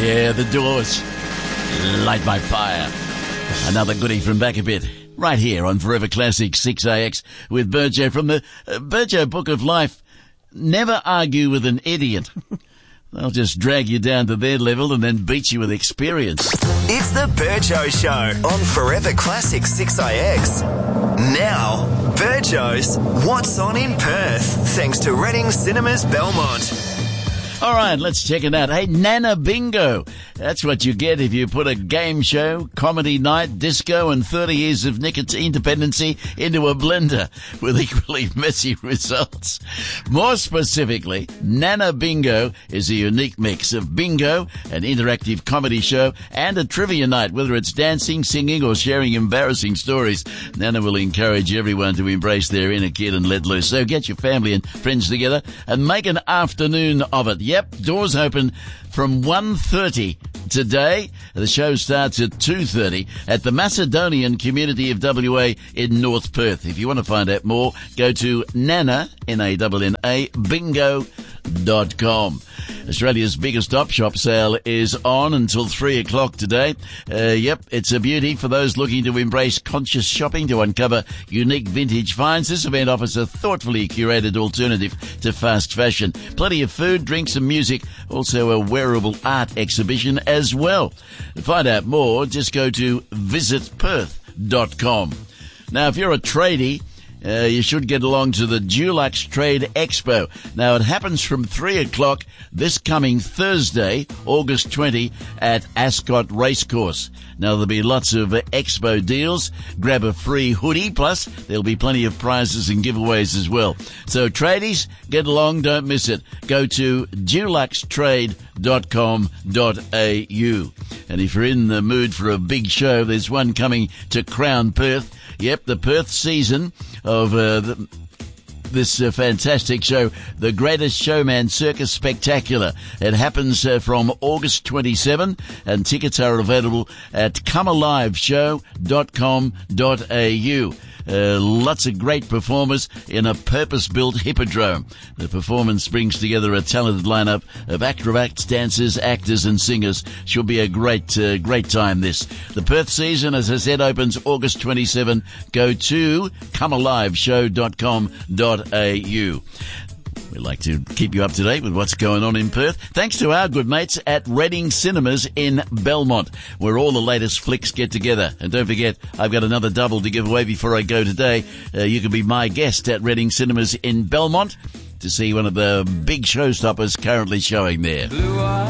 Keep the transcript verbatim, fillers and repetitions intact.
Yeah, The Doors. Light My Fire. Another goodie from back a bit. Right here on Forever Classic six A X with Burjo from the uh, Burjo Book of Life. Never argue with an idiot. They'll just drag you down to their level and then beat you with experience. It's the Burjo Show on Forever Classic six A X. Now, Burjo's What's On in Perth, thanks to Reading Cinemas Belmont. All right, let's check it out. Hey, Nana Bingo. That's what you get if you put a game show, comedy night, disco, and thirty years of nicotine dependency into a blender with equally messy results. More specifically, Nana Bingo is a unique mix of bingo, an interactive comedy show, and a trivia night. Whether it's dancing, singing, or sharing embarrassing stories, Nana will encourage everyone to embrace their inner kid and let loose. So get your family and friends together and make an afternoon of it. Yep, doors open from one thirty today. The show starts at two thirty at the Macedonian community of W A in North Perth. If you want to find out more, go to Nana, N A N N A, bingo dot com. Australia's biggest op shop sale is on until three o'clock today. Uh, yep, it's a beauty for those looking to embrace conscious shopping to uncover unique vintage finds. This event offers a thoughtfully curated alternative to fast fashion. Plenty of food, drinks and music. Also a wearable art exhibition as well. To find out more, just go to visit perth dot com. Now, if you're a tradie, Uh, you should get along to the Dulux Trade Expo. Now, it happens from three o'clock this coming Thursday, August twentieth, at Ascot Racecourse. Now, there'll be lots of uh, expo deals. Grab a free hoodie, plus there'll be plenty of prizes and giveaways as well. So, tradies, get along, don't miss it. Go to dulux trade dot com dot a u. And if you're in the mood for a big show, there's one coming to Crown Perth. Yep, the Perth season of uh, the, this uh, fantastic show, The Greatest Showman Circus Spectacular. It happens uh, from August twenty-seventh, and tickets are available at come alive show dot com dot a u. Uh, lots of great performers in a purpose-built hippodrome. The performance brings together a talented lineup of acrobats, dancers, actors and singers. Should be a great, uh, great time this. The Perth season, as I said, opens August twenty-seventh. Go to come alive show dot com dot a u. We'd like to keep you up to date with what's going on in Perth, thanks to our good mates at Reading Cinemas in Belmont, where all the latest flicks get together. And don't forget, I've got another double to give away before I go today. Uh, you can be my guest at Reading Cinemas in Belmont to see one of the big showstoppers currently showing there.